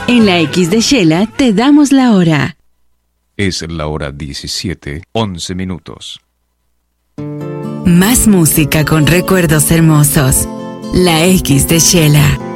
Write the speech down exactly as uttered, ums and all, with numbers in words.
En la X de Shela te damos la hora. Es la hora diecisiete, once minutos. Más música con recuerdos hermosos. La X de Shela.